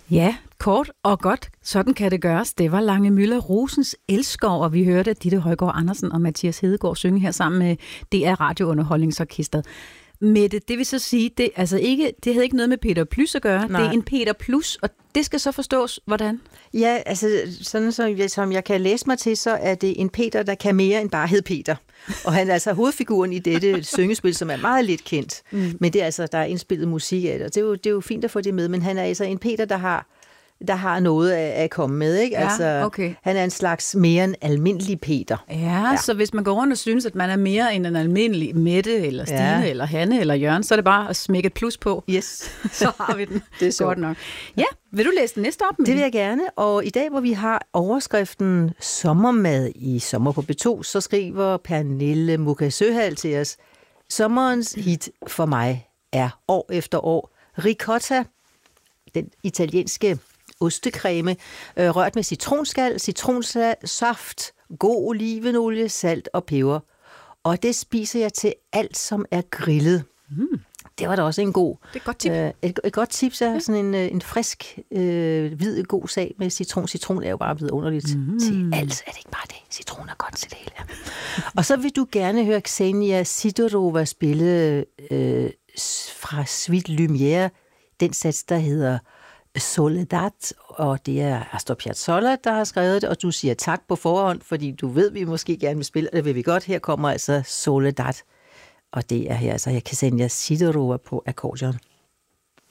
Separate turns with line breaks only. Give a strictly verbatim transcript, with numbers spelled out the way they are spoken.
Ja, kort og godt. Sådan kan det gøres. Det var Lange Müller Rosens Elskov, og vi hørte Ditte Højgaard Andersen og Mathias Hedegaard synge her sammen med D R Radiounderholdningsorkestret. Mette, det vil så sige, det, altså ikke, det havde ikke noget med Peter Plys at gøre. Nej. Det er en Peter Plus, og det skal så forstås, hvordan?
Ja, altså sådan som jeg, som jeg kan læse mig til, så er det en Peter, der kan mere end bare hedde Peter. Og han er altså hovedfiguren i dette syngespil, som er meget lidt kendt. Mm. Men det er altså, der er indspillet musik af det, og det er, jo, det er jo fint at få det med. Men han er altså en Peter, der har, der har noget at, at komme med, ikke?
Ja,
altså,
okay.
Han er en slags mere en almindelig Peter.
Ja, ja, så hvis man går rundt og synes, at man er mere end en almindelig Mette, eller Stine, ja. eller Hanne, eller Jørgen, så er det bare at smække et plus på.
Yes.
Så har vi den.
Det er så
godt nok. Ja, vil du læse den næste op? Med
det vil jeg gerne, og i dag, hvor vi har overskriften Sommermad i Sommer på B to, så skriver Pernille Mukka Søhal til os: sommerens hit for mig er år efter år ricotta, den italienske ostecreme, øh, rørt med citronskal, citronsaft, god olivenolie, salt og peber. Og det spiser jeg til alt, som er grillet. Mm. Det var da også en god...
Det er et godt tip.
Øh, et, et godt tip, så ja. Sådan en, en frisk, øh, hvid, god sag med citron. Citron er jo bare vidunderligt mm. til alt. Er det ikke bare det? Citron er godt til det hele. Ja. Og så vil du gerne høre Ksenia Sidorova spille øh, fra Suite Lumière, den sats, der hedder Soledad, og det er Astor Piazzolla, der har skrevet det, og du siger tak på forhånd, fordi du ved, vi måske gerne vil spille, og det vil vi godt. Her kommer altså Soledad, og det er her altså Ksenia Sidorova på akkordeon.